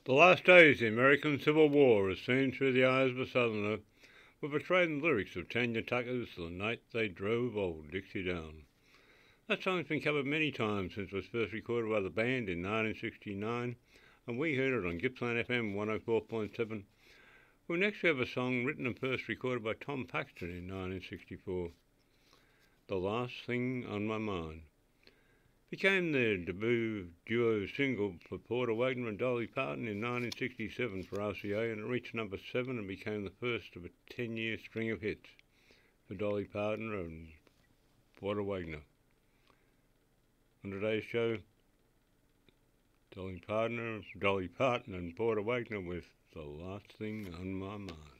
The last days of the American Civil War, as seen through the eyes of a Southerner, were portrayed in the lyrics of Tanya Tucker's The Night They Drove Old Dixie Down. That song's been covered many times since it was first recorded by the band in 1969, and we heard it on Gippsland FM 104.7. Well, next we have a song written and first recorded by Tom Paxton in 1964, The Last Thing on My Mind. Became their debut duo single for Porter Wagoner and Dolly Parton in 1967 for RCA, and it reached number 7 and became the first of a 10-year string of hits for Dolly Parton and Porter Wagoner. On today's show, Dolly Parton and Porter Wagoner with The Last Thing on My Mind.